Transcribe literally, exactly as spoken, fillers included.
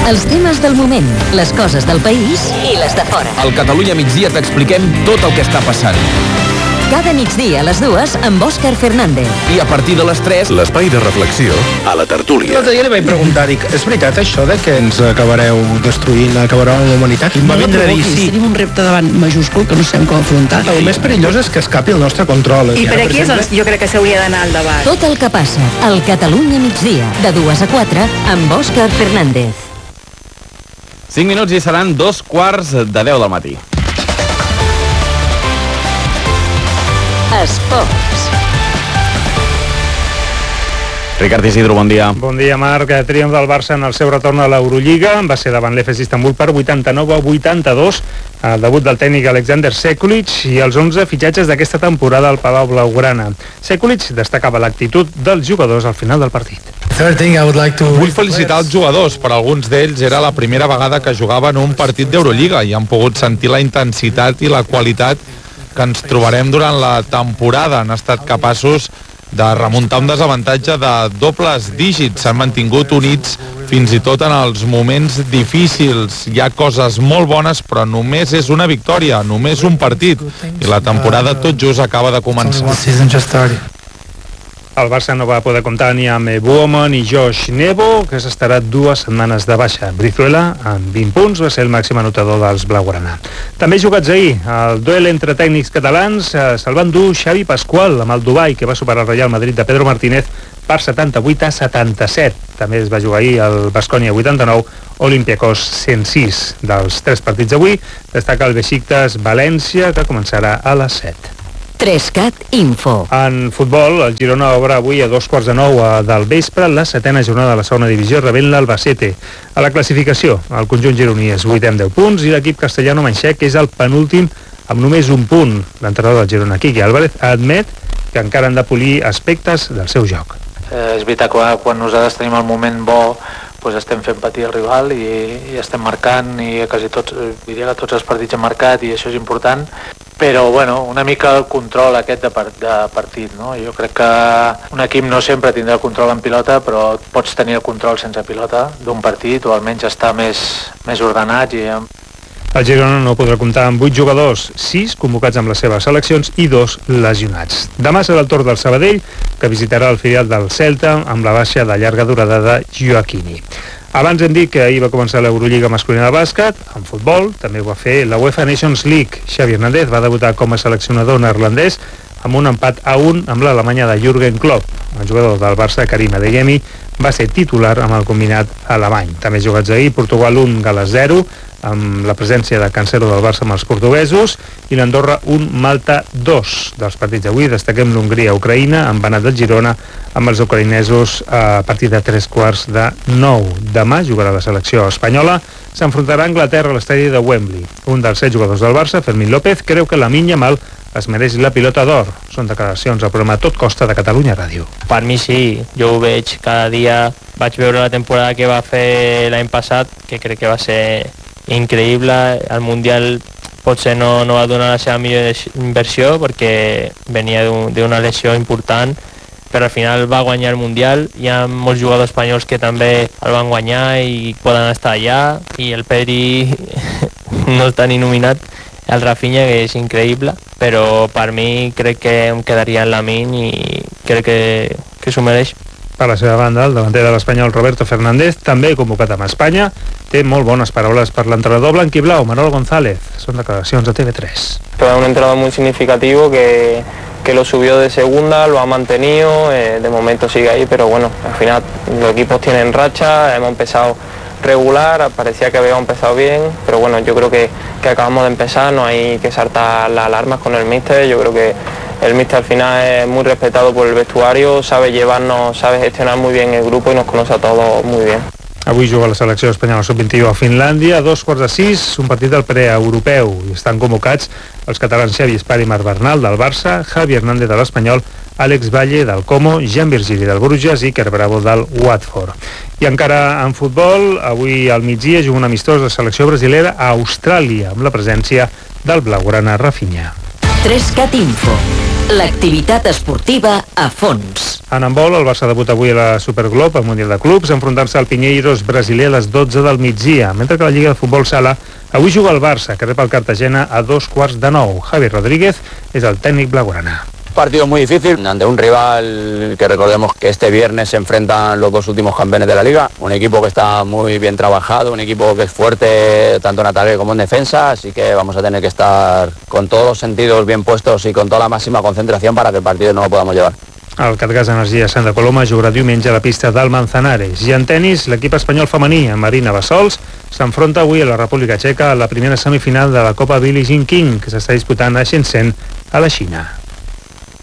Els temes del moment, les coses del país i les de fora. Al Catalunya migdia t'expliquem tot el que està passant. Cada migdia a les dues amb Òscar Fernández. I a partir de les tres, l'espai de reflexió a la tertúlia. L'altre dia li vaig preguntar, dic, és veritat això de que ens acabareu destruint, acabareu amb la humanitat? I va vindre a dir, sí. Tenim un repte davant majúscul que no sabem com afrontar. El més perillós és que escapi el nostre control. I per aquí és on jo crec que s'hauria d'anar al debat. Tot el que passa al Catalunya migdia, de dues a quatre, amb Òscar Fernández. cinc minuts i seran dos quarts de deu del matí. Esports. Ricard Isidro, bon dia. Bon dia, Marc. Triomf del Barça en el seu retorn a l'Eurolliga. Va ser davant l'Efes Istanbul per vuitanta-nou a vuitanta-dos. El debut del tècnic Alexander Sekulic i els onze fitxatges d'aquesta temporada al Palau Blaugrana. Sekulic destacava l'actitud dels jugadors al final del partit. Vull felicitar els jugadors. Per alguns d'ells era la primera vegada que jugaven un partit d'Eurolliga i han pogut sentir la intensitat i la qualitat que ens trobarem durant la temporada. Han estat capaços de remuntar un desavantatge de dobles dígits. S'han mantingut units fins i tot en els moments difícils. Hi ha coses molt bones, però només és una victòria, només un partit. I la temporada tot just acaba de començar. El Barça no va poder comptar ni amb Buomo ni Josh Nebo, que s'estarà dues setmanes de baixa. Brizuela, amb vint punts, va ser el màxim anotador dels blaugrana. També jugats ahir, el duel entre tècnics catalans eh, se'l van dur Xavi Pascual amb el Dubai, que va superar el Real Madrid de Pedro Martínez per setanta-vuit a setanta-set. També es va jugar ahir el Baskonia vuitanta-nou, Olympiacos cent sis. Dels tres partits d'avui, destaca el Besiktas València, que començarà a les set. Trescat Info. En futbol, el Girona obre avui a dos quarts de nou del vespre la setena jornada de la segona divisió rebent l'Albacete. A la classificació, el conjunt gironí és vuitè amb deu punts i l'equip castellano-manxec és el penúltim amb només un punt. L'entrenador del Girona, Quique Álvarez, admet que encara han de polir aspectes del seu joc. Eh, és veritat que quan nosaltres tenim el moment bo, doncs estem fent patir el rival i, i estem marcant i quasi tots, diria que tots els partits han marcat i això és important, però bueno, una mica el control aquest de, part, de partit, no? Jo crec que un equip no sempre tindrà el control en pilota, però pots tenir el control sense pilota d'un partit o almenys estar més, més ordenat i... El Girona no podrà comptar amb vuit jugadors, sis convocats amb les seves seleccions i dos lesionats. Demà serà el torn del Sabadell, que visitarà el filial del Celta amb la baixa de llarga durada de Joaquini. Abans hem dit que ahir va començar l'Eurolliga masculina de bàsquet, en futbol, també ho va fer la UEFA Nations League. Xavi Hernández va debutar com a seleccionador neerlandès amb un empat a un amb l'Alemanya de Jürgen Klopp. El jugador del Barça, Karim Adeyemi, va ser titular amb el combinat alemany. També jugats ahir, Portugal un, Gal·les zero, amb la presència de Cancelo del Barça amb els portuguesos, i l'Andorra un, Malta dos. Dels partits d'avui destaquem l'Hongria-Ucraïna, amb Banat del Girona, amb els ucraïnesos a partir de tres quarts de nou. Demà jugarà la selecció espanyola, s'enfrontarà a Anglaterra a l'estadi de Wembley. Un dels set jugadors del Barça, Fermín López, creu que Lamine Yamal es mereix la pilota d'or. Són declaracions al programa Tot Costa de Catalunya Ràdio. Per mi sí, jo ho veig cada dia. Vaig veure la temporada que va fer l'any passat, que crec que va ser increïble. El Mundial potser no, no va donar la seva millor inversió perquè venia d'una lesió important, però al final va guanyar el Mundial. Hi ha molts jugadors espanyols que també el van guanyar i poden estar allà, i el Pedri no està ni nominat, el Rafinha, que és increïble, però per mi crec que em quedaria en Lamine i crec que, que s'ho mereix. Per la seva banda, el davanter de l'Espanyol Roberto Fernández, també convocat amb Espanya, té molt bones paraules per l'entrenador blanquiblau, Manolo González. Són declaracions de T V tres. Un entrenador muy significativo que, que lo subió de segunda, lo ha mantenido, eh, de momento sigue ahí, pero bueno, al final los equipos tienen racha, hemos empezado regular, parecía que habíamos empezado bien, pero bueno, yo creo que, que acabamos de empezar, no hay que saltar las alarmas con el míster. Yo creo que el míster al final es muy respetado por el vestuario, sabe llevarnos, sabe gestionar muy bien el grupo y nos conoce a todos muy bien. Avui juga la selecció espanyola sub vint-i-u a Finlàndia, a dos quarts de sis, un partit del preeuropeu, i estan convocats els catalans Xavi Espar i Marc Bernal del Barça, Javi Hernández de l'Espanyol, Àlex Valle del Como, Jean Virgili del Bruges i Iker Bravo del Watford. I encara en futbol, avui al migdia juga un amistós de selecció brasilera a Austràlia, amb la presència del blaugrana Rafinha. Trescat Info. L'activitat esportiva a fons. En handbol, el Barça debuta avui a la Superglob, al Mundial de Clubs, enfrontant-se al Pinheiros brasiler a les dotze del migdia, mentre que la Lliga de Futbol Sala avui juga el Barça, que rep el Cartagena a dos quarts de nou. Javi Rodríguez és el tècnic blaugrana. Partido muy difícil ante un rival que recordemos que este viernes se enfrentan los dos últimos campeones de la liga, un equipo que está muy bien trabajado, un equipo que es fuerte tanto en ataque como en defensa, así que vamos a tener que estar con todos los sentidos bien puestos y con toda la máxima concentración para que el partido no lo podamos llevar. El Catgas Energia Santa Coloma jugarà diumenge a la pista del Manzanares. I en tenis, l'equip espanyol femení, en Marina Bassols, s'enfronta avui a la República Txeca a la primera semifinal de la Copa Billie Jean King, que s'està disputant a Shenzhen, a la Xina.